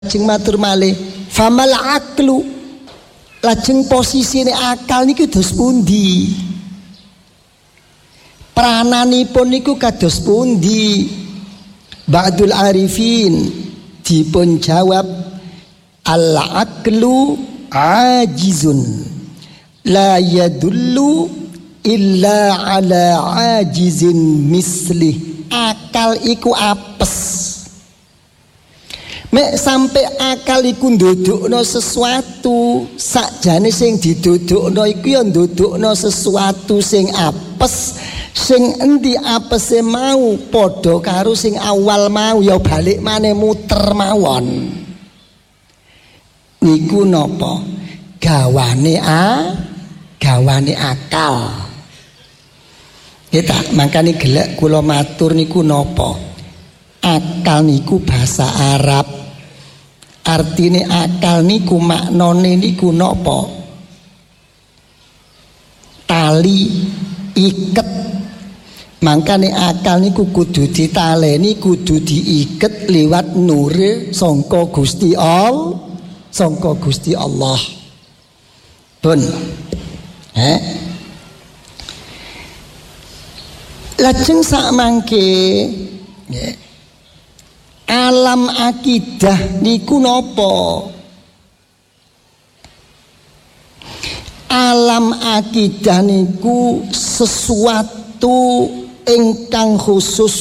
lajeng matur malih famal aqlu lajeng posisine akal niku dos pundi prananipun niku kados pundi ba'dul arifin dipun jawab al aqlu ajizun la yadullu illa ala ajizin mislih. Akal iku apes mek sampai akal iku ndudukno sesuatu sakjane sing didudukno iku ya ndudukno sesuatu sing apes sing endi apese mau padha karo sing awal mau ya balik maneh muter mawon niku napa gawane akal kita makane gelek kula matur niku napa akal niku basa Arab artine akal niku maknane niku napa tali iket makane akal niku kudu ditaleni kudu diiket liwat nure sangka Gusti Allah pun lajeng sak mangke alam akidah niku napa alam akidah niku sesuatu ingkang khusus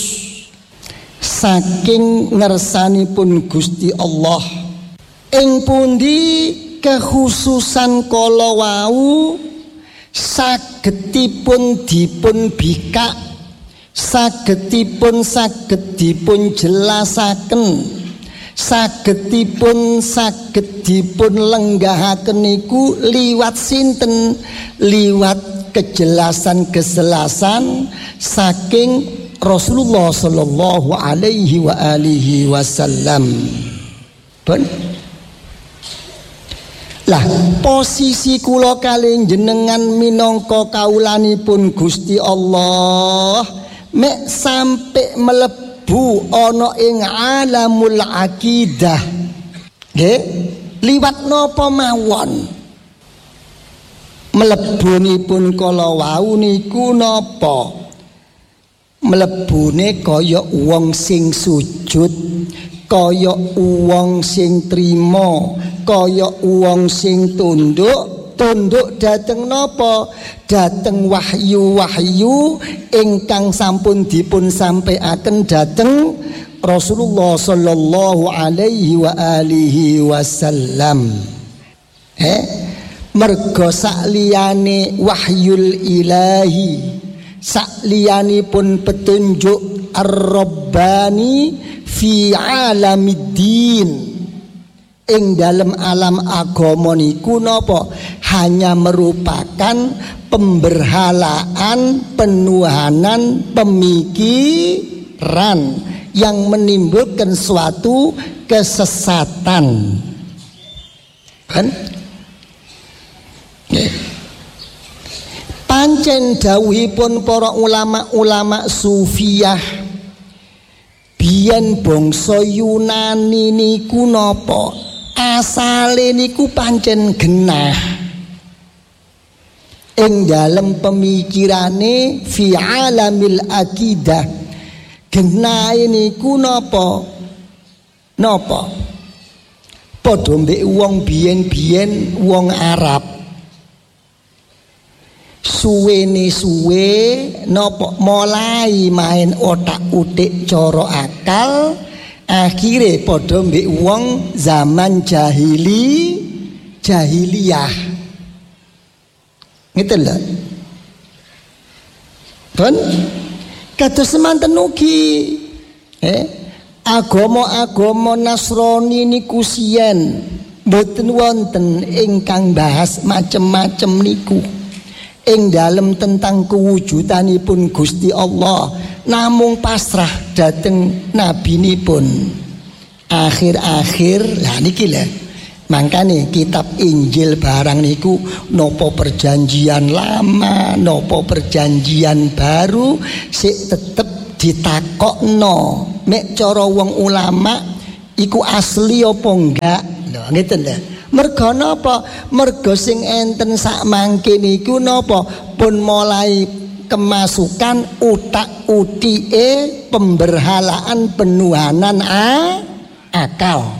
saking ngersanipun Gusti Allah ing pundi kekhususan kala wau sagetipun dipun bikak sagetipun jelasaken sagetipun lenggahaken niku liwat sinten liwat kejelasan saking Rasulullah sallallahu alaihi wa alihi wasallam. Pun lah posisi kula kalih jenengan minangka kawulanipun Gusti Allah mek sampai melebu ana ing alamul akidah nggih liwat napa mawon mlebunipun kala wau niku napa mlebune kaya wong sing sujud kaya wong sing trima kaya wong sing tunduk dhateng napa dhateng wahyu ingkang sampun dipun sampaiaken dhateng Rasulullah sallallahu alaihi wa alihi wasallam merga sakliyane wahyul ilahi sakliyanipun petunjuk ar-rabbani fi alamiddin ing dalam alam agama niku napa hanya merupakan pemberhalaan penuhanan pemikiran yang menimbulkan suatu kesesatan kan pancen dawuhipun para ulama-ulama sufiyah biyen bangsa Yunani niku napa asale niku pancen genah ing dalem pemikirane fi alamil akidah genah niku napa padha mbek wong biyen-biyen wong Arab suwe napa mulai main otak-utik cara akal akhire padha mbek wong zaman jahiliyah ngeten lho pun kados semanten ugi agama-agama Nasrani niku siyen mboten wonten ingkang bahas macem-macem niku ing dalem tentang kewujudanipun Gusti Allah namung pasrah dhateng nabinipun akhir-akhir lah niki lho mangkane kitab Injil barang niku nopo perjanjian lama nopo perjanjian baru sik tetep ditakokno mek cara wong ulama iku asli apa enggak. Lho ngeten lho. Mergo napa? Mergo sing enten sak mangke niku napa? Pun mulai kemasukan utak-utike pemberhalaan penuhanan akal.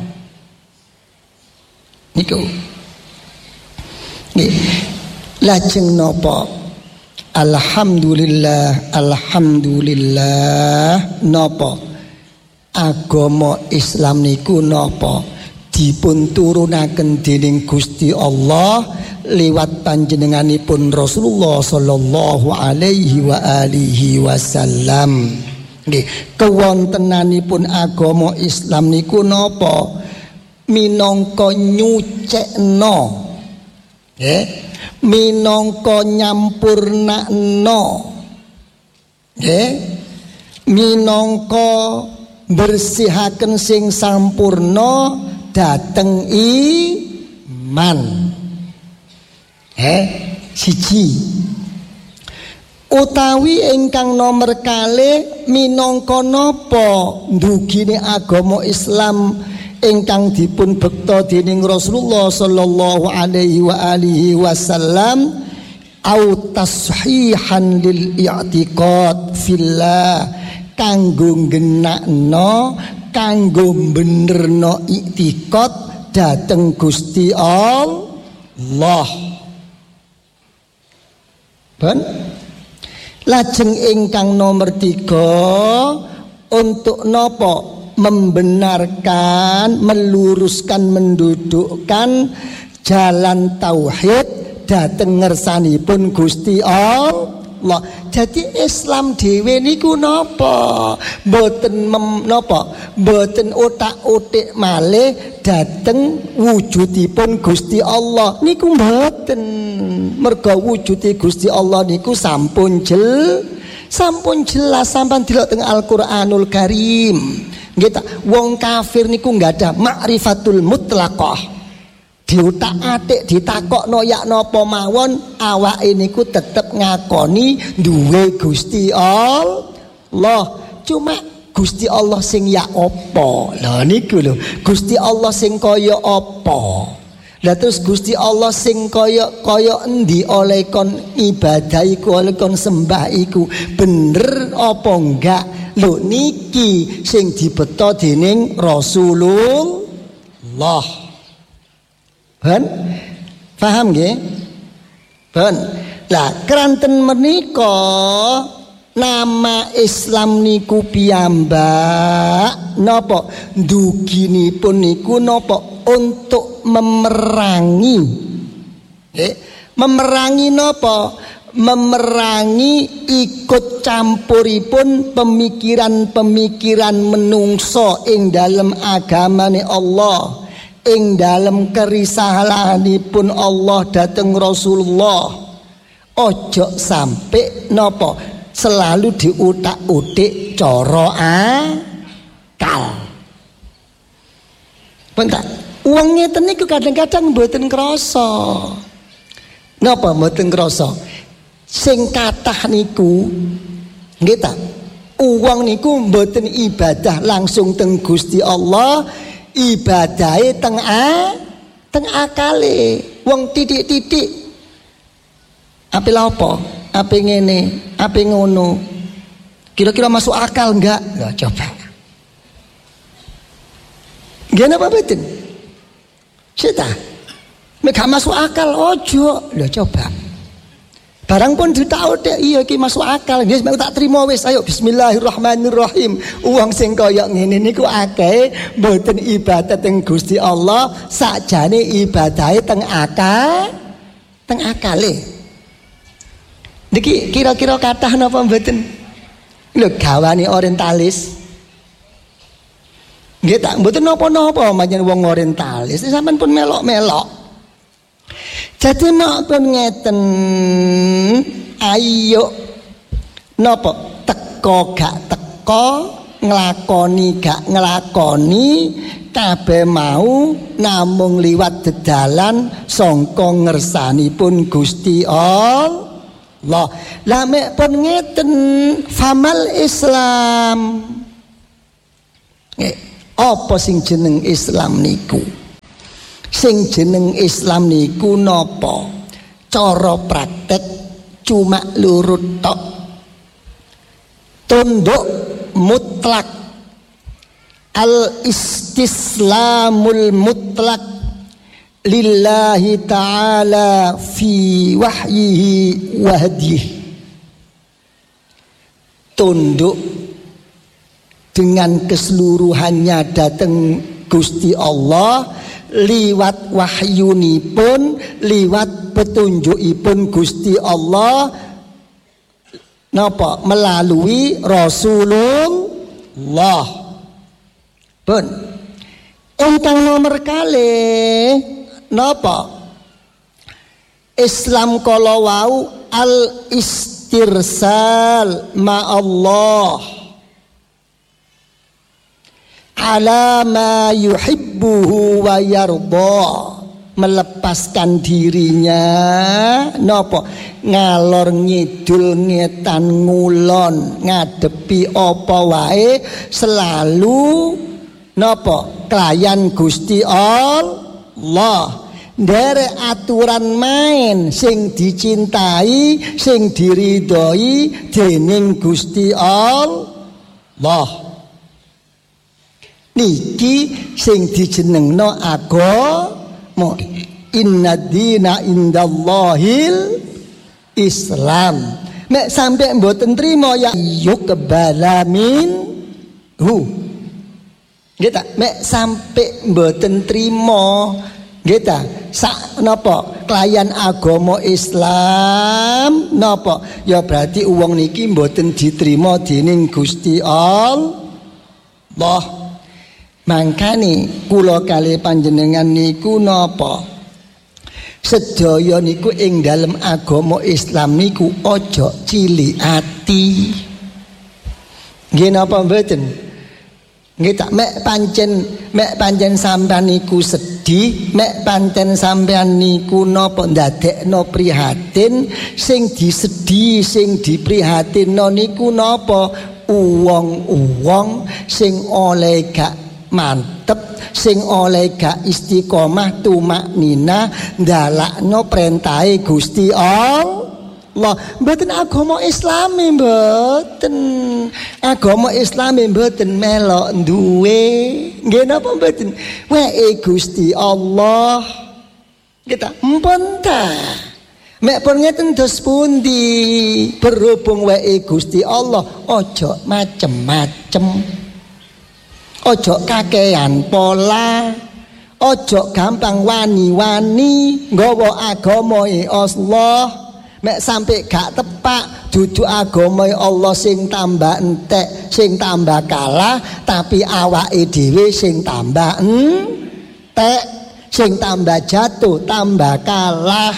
Niku. Nggih. Lajeng napa? Alhamdulillah, alhamdulillah napa? Agama Islam niku napa? Dipun turunaken dening Gusti Allah liwat panjenenganipun Rasulullah sallallahu alaihi wa alihi wasallam. Nggih, kewontenanipun agama Islam niku napa? Minangka nyucekno. Nggih, minangka nyampurnakno. Nggih, minangka bersihaken sing sampurna dateng iman. Siji utawi ingkang nomor kalih minangka napa ndugine agama Islam ingkang dipun bekta dening Rasulullah sallallahu alaihi wa alihi wasallam au tashihan lil i'tiqad fillah, kanggo genakno, kanggo benerno iktikad dateng Gusti Allah. Ben lajeng ingkang nomor 3 untuk nopo? Membenarkan, meluruskan, mendudukkan jalan tauhid dateng ngersanipun Gusti Allah. Jadi Islam dhewe niku napa? Mboten napa? Mboten otak-otik malih dateng wujudipun Gusti Allah. Niku mboten. Merga wujude Gusti Allah niku sampun jelas sampean delok teng Al-Qur'anul Karim. Nggih ta, wong kafir niku enggak ada ma'rifatul mutlaqah. Diutak-atik ditakokno yak napa mawon awake niku tetep ngakoni duwe Gusti Allah. Cuma Gusti Allah sing ya apa? Lah niku lho, Gusti Allah sing kaya apa? Lah terus Gusti Allah sing kaya endi oleh kon ibadah iku, oleh kon sembah iku bener apa enggak? Lho niki sing dibeta dening Rasulullah. Ben paham nggih? Ben. Lah keranten menika nama Islam niku piyambak napa duginipun niku napa untuk memerangi. Memerangi napa? Memerangi ikut campuripun pemikiran-pemikiran menungso ing dalem agamane Allah, ing dalem kerisalanipun Allah dhateng Rasulullah. Ojo sampai napa selalu diutak-utik cara akal. Bentar, wong ngeten niku kadang-kadang mboten krasa. Napa mboten krasa? Sing kathah niku nggih ta, wong niku mboten ibadah langsung teng Gusti Allah, ibadahe teng akale. Wong titik-titik ape lha apa? Ape ngene, ape ngono. Kira-kira masuk akal enggak? Lah coba. Nggih napa mboten? Sita. Mek gak masuk akal ojo. Lah coba. Barang pun ditaudek iya iki masuk akal. Nggih tak trimo wis. Ayo bismillahirrahmanirrahim. Wong sing kaya ngene niku akeh mboten ibadah teng Gusti Allah, sakjane ibadahe teng akale. Niki kira-kira kathah napa mboten? Lho gawane orientalis. Nggih tak mboten napa-napa manjen wong orientalis. Sampeyan pun melok-melok. Jadi pun ngeten, ayo napa teko gak teko, nglakoni gak nglakoni, kabeh mau namung liwat dedalan sangka ngersanipun Gusti Allah. Lah mek pun ngeten, famal Islam. Apa sing jeneng Islam niku? Sing jeneng Islam niku napa? Cara praktek cuma lurut tok. Tunduk mutlak, al-istislamul mutlak lillahi ta'ala fi wahyihi wa hadyihi. Tunduk dengan keseluruhannya datang Gusti Allah liwat wahyunipun, liwat petunjukipun Gusti Allah napa melalui Rasulullah. Pun ingkang nomor kalih napa? Islam kala wau al istirsal ma Allah ala ma yuhibbuhu wa yarda, melepaskan dirinya napa ngalor ngidul ngetan ngulon ngadepi apa wae selalu napa kelayan Gusti Allah, nderek aturan main sing dicintai sing diridhoi dening Gusti Allah. Niki sing dijenengno agama. Inna dina indallahil Islam. Nek sampe mboten trima ya yukbalamin hu. Nggih ta? Nek sampe mboten trima nggih ta? Sak napa? Kelayan agama Islam napa? Ya berarti wong niki mboten diterima dening Gusti Allah. Mangkane kula kalih panjenengan niku napa? Sedaya niku ing dalem agama Islam niku aja cilik ati. Nggih napa mboten? Nggih tak mek pancen sampean niku sedih, mek pancen sampean niku napa ndadekno prihatin, sing disedih, sing diprihatinno niku napa? Uwong-uwong sing oleh gak mantep, sing oleh gak istiqomah tumaknina ndalakno perintahe Gusti Allah. Mboten agama Islami, mboten agama Islami, mboten melok duwe nggih napa mboten wae Gusti Allah kita mpun ta mek pun ngeten dos pundi berhubung wae Gusti Allah ojo macem-macem. Ojo kakean pola, ojo gampang wani-wani nggawa agamae Allah. Mek sampai gak tepak duduk agamae Allah sing tambah entek, sing tambah kalah, tapi awake dhewe sing tambah entek, sing tambah jatuh, tambah kalah.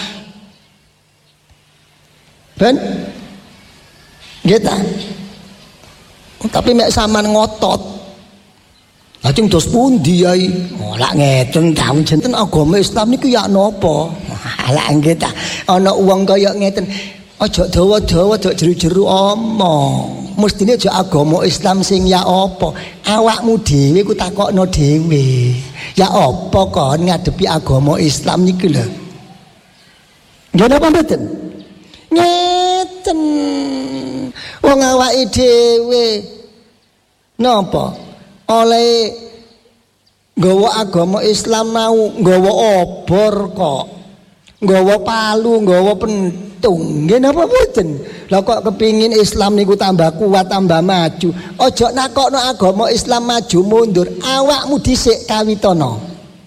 Ben gitu. Tapi mek sampean ngotot lajeng dos pundi yai? Oh lak ngeten taun jenten agama Islam niku ya napa? Lak nggih ta. Ana wong kaya ngeten. Aja dawa-dawa dok jeru-jeru omong. Mestine aja agama Islam sing ya apa? Awakmu dhewe ku takokno dhewe. Ya apa kon ngadepi agama Islam niku lho? Nggih napa mboten? Ngeten. Wong awake dhewe napa? Oleh nggawa agama Islam mau nggawa obor kok, nggawa palu, nggawa pentung, nggih napa mboten? Lah kok kepingin Islam niku tambah kuat, tambah maju. Ojo nakokno agama Islam maju mundur, awakmu dhisik kawitana.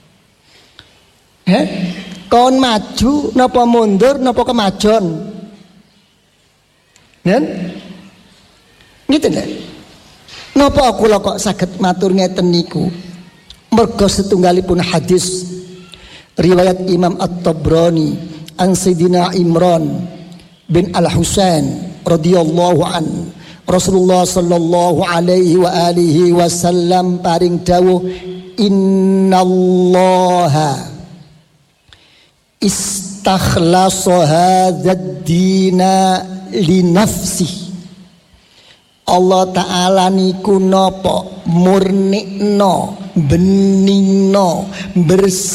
Kon maju napa mundur napa kemajon? Nen? Ngeten lho. Napa kula kok saged matur ngeten niku? Merga setunggalipun hadis riwayat Imam At-Tabrani an Sayyidina Imran bin Al-Husain radhiyallahu an Rasulullah sallallahu alaihi wa alihi wasallam paring dawuh innallaha istakhlasa hadzal dina li nafsihi Allah Ta'ala niku napa murnikno beningno bersih